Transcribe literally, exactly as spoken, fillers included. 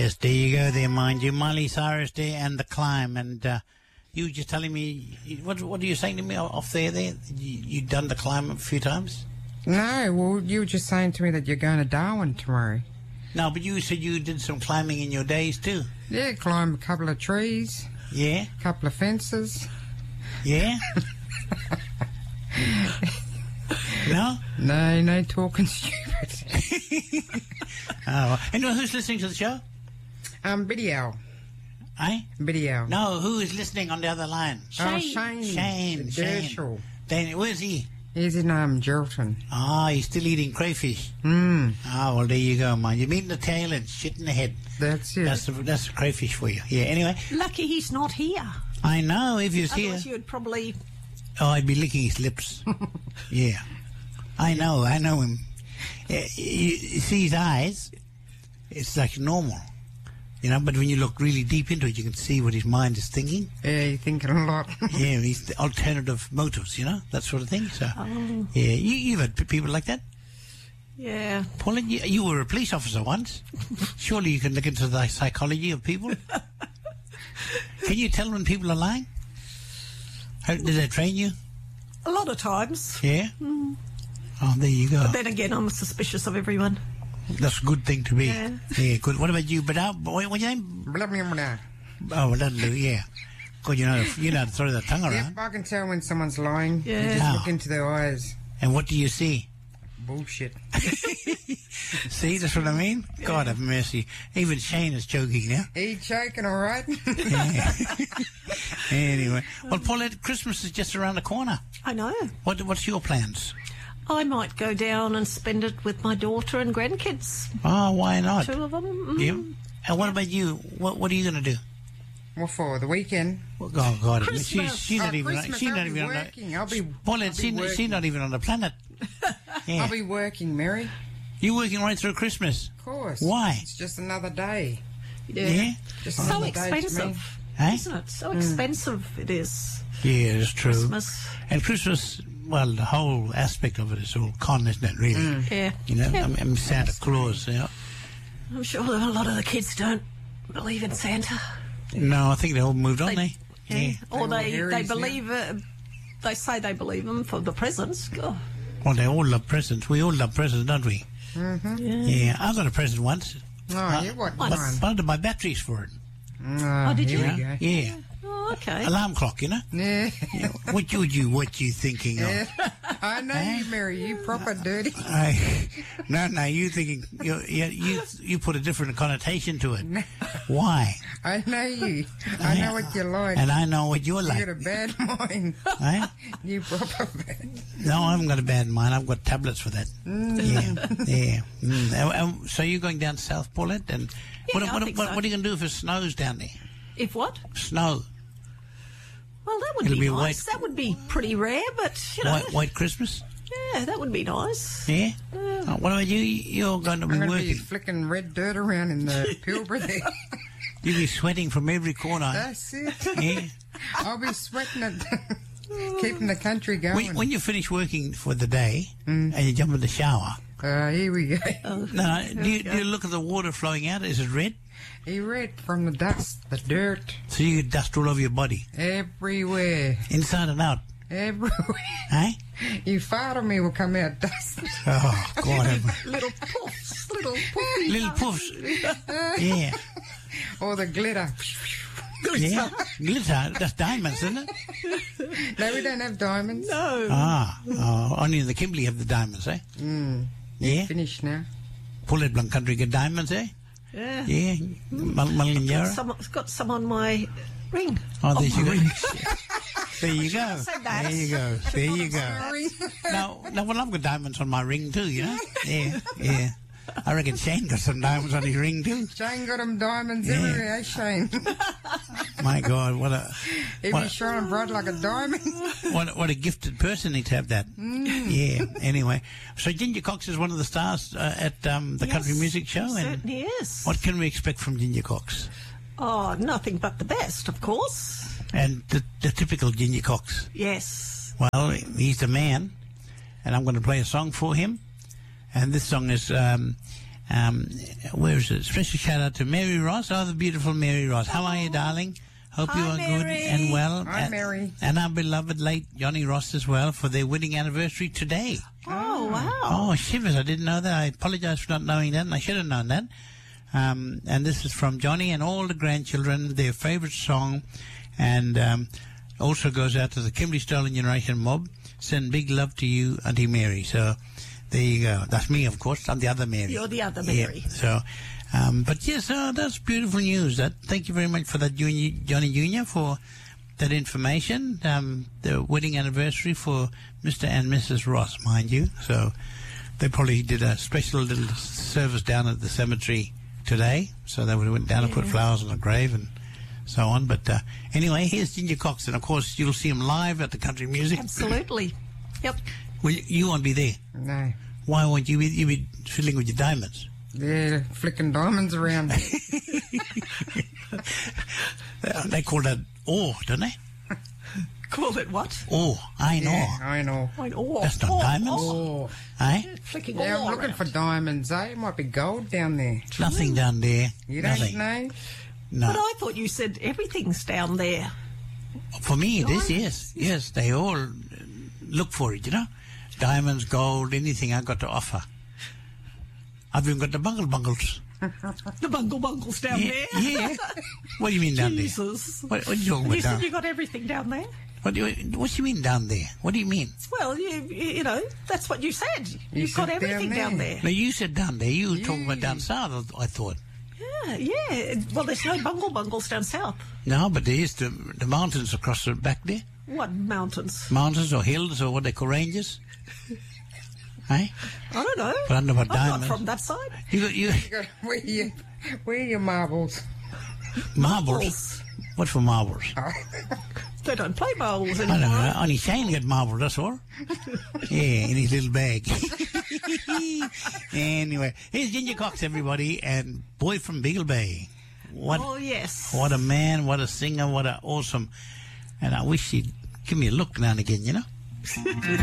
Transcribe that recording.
Yes, there you go there, mind you. Miley Cyrus there and The Climb. And uh, you were just telling me, what what are you saying to me off there there? You, you've done The Climb a few times? No, well, you were just saying to me that you're going to Darwin tomorrow. No, but you said you did some climbing in your days too. Yeah, climb a couple of trees. Yeah? A couple of fences. Yeah? No? No, no talking stupid. Oh, and who's listening to the show? Um, video. Eh? Video. No, who is listening on the other line? Oh, Shane. Shane. Shane. Then where's he? He's in um, Geraldton. Ah, he's still eating crayfish. Mm. Ah, well, there you go, man. You're meeting the tail and shit in the head. That's it. That's the, that's the crayfish for you. Yeah, anyway. Lucky he's not here. I know, if he was Otherwise here. you would probably... Oh, I'd be licking his lips. Yeah. I know, I know him. Uh, you, you see his eyes, it's like normal. You know, but when you look really deep into it, you can see what his mind is thinking. Yeah, you're thinking a lot. Yeah, he's the alternative motives, you know, that sort of thing. So, Oh. yeah, you, you've had p- people like that. Yeah. Pauline, you, you were a police officer once. Surely you can look into the psychology of people. Can you tell when people are lying? How, did they train you? A lot of times. Yeah? Mm. Oh, there you go. But then again, I'm suspicious of everyone. That's a good thing to be. Yeah. Yeah, good. What about you? But uh, what, what's your name? Blah, blah, blah. Oh, well, that'll do, yeah. God, you know, you know how to throw that tongue Yep, around. I can tell when someone's lying. Yeah. You just How? look into their eyes. And what do you see? Bullshit. See, that's what I mean? God have mercy. Even Shane is joking now. He joking, all right? Yeah. Anyway. Well, Paulette, Christmas is just around the corner. I know. What, what's your plans? I might go down and spend it with my daughter and grandkids. Oh, why not? Two of them. Mm. Yeah. And what about you? What What are you going to do? What for? The weekend? Well, oh, God. I mean, she's, Christmas. she's not Oh, even, Christmas, she's I'll not be even on working. the... I'll be- Paulette, I'll be she's, working. she's not even on the planet. Yeah. I'll be working, Mary. You're working right through Christmas. Of course. Why? It's just another day. Yeah. Yeah? Just So another day to me. expensive, Eh? isn't it? So expensive it is. Yeah, it's true. Christmas. And Christmas, well, the whole aspect of it is all con, isn't it, really? Yeah. You know, Yeah. I'm, I'm Santa Claus, you know. I'm sure that a lot of the kids don't believe in Santa. No, I think they all moved on, They- they? Yeah. Or They they, all they Harry's now. believe uh, they say they believe them for the presents. Oh, Well, they all love presents. We all love presents, don't we? Mm-hmm. yeah. Yeah, I got a present once. Oh, yeah, what Once. one? I had to buy batteries for it. Oh, did here you? we go. Yeah. Oh, okay. Alarm clock, you know? Yeah. Yeah. What you, you, what you thinking of? Yeah. I know Eh? you, Mary. You proper dirty. I, no, no, you thinking, you, you, you, you put a different connotation to it. Why? I know you. I know what you're like. And I know what you're You like. got a bad mind. Eh? You proper bad. No, I haven't got a bad mind. I've got tablets for that. Yeah, yeah. Mm. Uh, um, so you're going down south, Paulette? And what, I what, think what, so. what are you going to do if it snows down there? If what? Snow. Well, that would It'll be, be a nice. white- That would be pretty rare, but you know, White, white Christmas? yeah, that would be nice. Yeah? Oh, what about you? You're going to be I'm going to be working. flicking red dirt around in the Pilbara there. You'll be sweating from every corner. That's it. Yeah? I'll be sweating it. Keeping the country going. When, when you finish working for the day Mm. and you jump in the shower, Uh, here we go. Oh, no, no, do, you, do you look at the water flowing out? Is it red? He red from the dust, the dirt, So you get dust all over your body, everywhere. inside and out. Everywhere. Eh? You fart on me will come out dust. Oh, God. have- little puffs, little puffy. Little puffs. Yeah. Or the glitter. Yeah. Glitter. That's diamonds, isn't it? No, we don't have diamonds. No. Ah. Oh, only in the Kimberley have the diamonds, eh? Mm. Yeah. Finished now. Pullet Blanc Country get diamonds, eh? Yeah. Yeah. Mal- Malingara. Some, it's got some on my ring. Oh, there On you my go. ring. There you go. have said that. There you go. There you go. Sorry. Now, now, well, I've got diamonds on my ring too, you know? Yeah, yeah. I reckon Shane got some diamonds on his ring too. Shane got them diamonds Yeah. everywhere, eh, Shane? My God, what a He what, was shining bright like a diamond. what, what a gifted person he'd have that. Yeah, anyway. So Ginger Cox is one of the stars uh, at um, the Yes, Country Music Show. he And certainly is. what can we expect from Ginger Cox? Oh, nothing but the best, of course. And the, the typical Ginger Cox. Yes. Well, he's the man, and I'm going to play a song for him. And this song is um, Um, where is it? Special shout out to Mary Ross. Oh, the beautiful Mary Ross. How are you, darling? Hope Hi, you are good Mary. and well. Hi, and, Mary. And our beloved late Johnny Ross as well for their wedding anniversary today. Oh, wow. Oh, shivers. I didn't know that. I apologise for not knowing that, and I should have known that. Um, and this is from Johnny and all the grandchildren, their favourite song, and um, also goes out to the Kimberley Stolen Generation mob. Send big love to you, Auntie Mary. So there you go. That's me, of course. I'm the other Mary. You're the other Mary. Yeah, so, um, but yes, uh, that's beautiful news. That thank you very much for that, Junior, Johnny Junior, for that information. Um, the wedding anniversary for Mister and Missus Ross, mind you. So they probably did a special little service down at the cemetery today. So they would have went down Yeah. and put flowers on the grave and so on. But uh, anyway, here's Ginger Cox, and of course you'll see him live at the Country Music. Absolutely. Yep. Well, you, you won't be there. No. Why won't you be? You be fiddling with your diamonds. They're flicking diamonds around. Uh, they call that ore, don't they? Call it what? Ore, I know. Yeah, I know. Like, oh, That's not oh, diamonds. Oh, Eh? Flicking yeah, all I'm looking around. for diamonds, eh? It might be gold down there. Nothing down there. You don't Nothing. know? No. But I thought you said everything's down there. For me, it is, Diamonds. yes. Yes, they all uh, look for it, you know. Diamonds, gold, anything I got to offer. I've even got the bungle bungles. The bungle bungles down Yeah, there. yeah. What do you mean down Jesus. there? What, what are you talking You about said down? you got everything down there. What do you, what do you mean down there? What do you mean? Well, you you know, that's what you said. You You've got said down everything down there. there. No, you said down there. You were talking about Yeah. down south, I thought. Yeah, yeah. Well, there's no bungle bungles down south. No, but there is the, the mountains across the back there. What mountains? Mountains or hills or what they call ranges. Hey? I don't know. But I don't know about I'm not diamonds. from that side. You got you You got- Where are your, where are your marbles? marbles. What for marbles? They don't play marbles I anymore. don't know. Only Shane got marbles, that's all. Yeah, in his little bag. Anyway, here's Ginger Cox, everybody, and Boy from Beagle Bay. What Oh, yes. what a man, what a singer, what a awesome. And I wish he'd give me a look now and again, you know?